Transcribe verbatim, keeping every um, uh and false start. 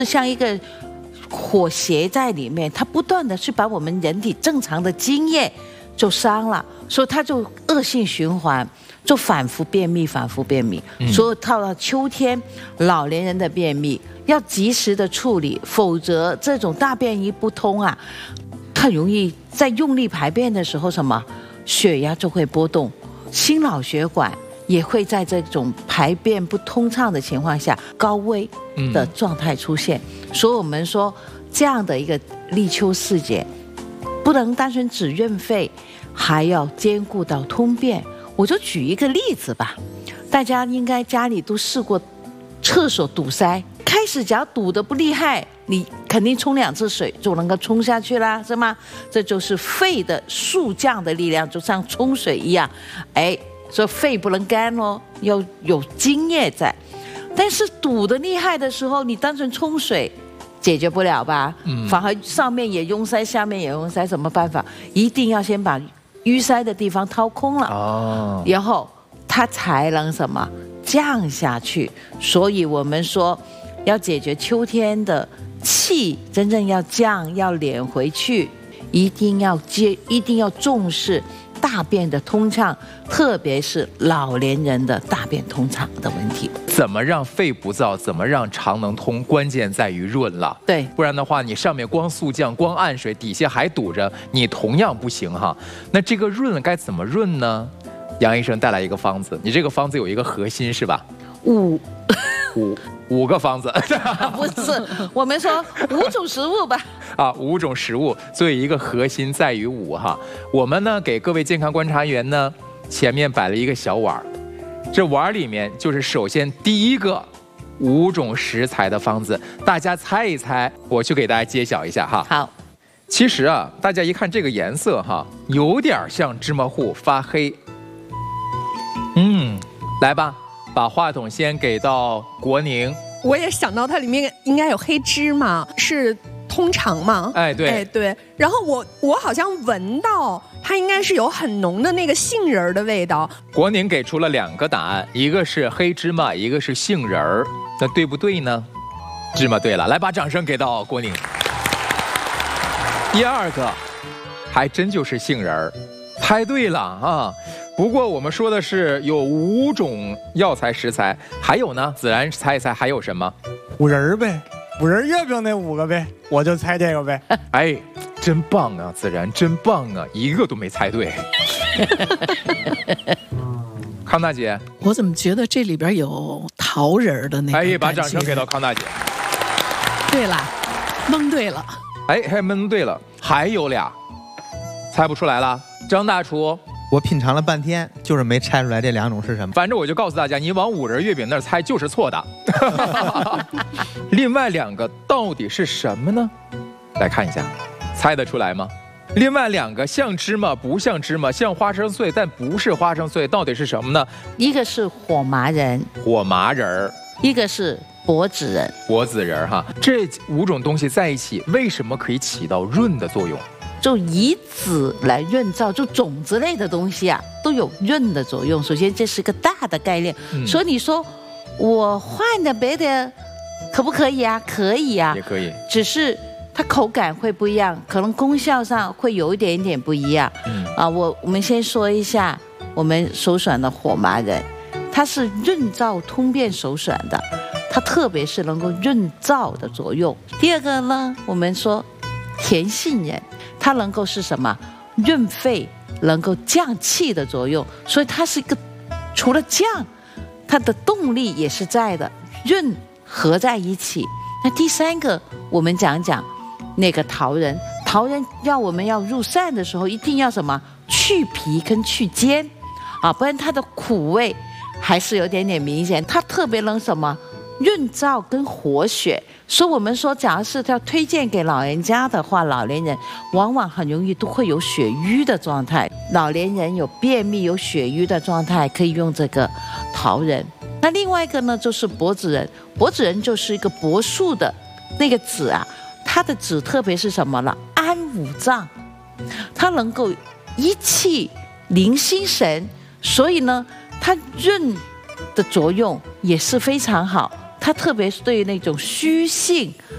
像一个火邪在里面，它不断的去把我们人体正常的津液就伤了，所以它就恶性循环，就反复便秘，反复便秘。嗯、所以到了秋天，老年人的便秘要及时的处理，否则这种大便一不通啊，很容易在用力排便的时候，什么血压就会波动，心脑血管也会在这种排便不通畅的情况下高危的状态出现。嗯、所以我们说这样的一个立秋四节，不能单纯只润肺，还要兼顾到通便。我就举一个例子吧，大家应该家里都试过厕所堵塞，开始只要堵得不厉害，你肯定冲两次水就能够冲下去啦，是吗？这就是肺的速降的力量，就像冲水一样。哎，所以肺不能干哦，要有津液在。但是堵得厉害的时候，你单纯冲水解决不了吧？嗯，反而上面也拥塞，下面也拥塞，什么办法？一定要先把淤塞的地方掏空了，哦，然后它才能什么降下去。所以我们说，要解决秋天的气真正要降，要敛回去，一定要接，一定要重视大便的通畅，特别是老年人的大便通畅的问题。 怎么让肺不燥，怎么让肠能通，关键在于润了。 对， 不然的话，你上面光速降，光按水，底下还堵着，你同样不行哈。那这个润该怎么润呢？杨医生带来一个方子，你这个方子有一个核心是吧？ 五五五个方子， 不是，我们说五种食物吧。 啊，五种食物，所以一个核心在于五哈。我们呢给各位健康观察员呢，前面摆了一个小碗，这碗里面就是首先第一个五种食材的方子，大家猜一猜，我去给大家揭晓一下哈。 好， 其实啊，大家一看这个颜色哈，有点像芝麻糊发黑。嗯，来吧，把话筒先给到国宁。 我也想到它里面应该有黑芝麻，是通肠嘛？ 哎，对， 哎对。然后我我好像闻到它应该是有很浓的那个杏仁儿的味道。 国宁给出了两个答案，一个是黑芝麻，一个是杏仁儿，那对不对呢？芝麻对了，来把掌声给到国宁。第二个，还真就是杏仁儿，猜对了啊。不过我们说的是有五种药材食材，还有呢，子然猜一猜还有什么？ 五仁呗，五仁月饼那五个呗，我就猜这个呗。 哎，真棒啊，子然真棒啊，一个都没猜对。康大姐， 我怎么觉得这里边有桃仁的那个？ 哎，把掌声给到康大姐。 对了，蒙对了。 哎，还蒙对了，还有俩，猜不出来了。张大厨。 我品尝了半天，就是没猜出来这两种是什么。 反正我就告诉大家，你往五仁月饼那儿猜就是错的。另外两个到底是什么呢？来看一下，猜得出来吗？另外两个像芝麻不像芝麻，像花生碎但不是花生碎，到底是什么呢？ 一个是火麻仁， 火麻仁儿； 一个是柏子仁， 柏子仁哈。这五种东西在一起，为什么可以起到润的作用？ 就以子来润燥，就种子类的东西啊，都有润的作用。首先，这是个大的概念，嗯、所以你说我换点别的，可不可以啊？可以啊， 也可以， 只是它口感会不一样，可能功效上会有一点点不一样。嗯啊，我我们先说一下我们首选的火麻仁，它是润燥通便首选的，它特别是能够润燥的作用。第二个呢，我们说甜杏仁。它能够是什么？润肺，能够降气的作用，所以它是一个除了降，它的动力也是在的，润合在一起。那第三个，我们讲讲那个桃仁，桃仁要我们要入膳的时候，一定要什么？去皮跟去尖，啊，不然它的苦味还是有点点明显。它特别能什么？润燥跟活血，所以我们说，假如是要推荐给老人家的话，老年人往往很容易都会有血瘀的状态。老年人有便秘、有血瘀的状态，可以用这个桃仁。那另外一个呢，就是柏子仁。柏子仁就是一个柏树的那个子啊，它的子特别是什么了？安五脏，它能够益气、宁心神，所以呢，它润的作用也是非常好。它特别是对于那种虚性